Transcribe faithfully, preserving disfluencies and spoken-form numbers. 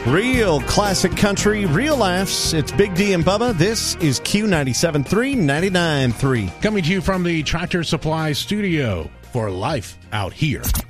Real classic country, real laughs. It's Big D and Bubba. This is Q ninety-seven point three, ninety-nine point three. Coming to you from the Tractor Supply Studio for Life Out Here.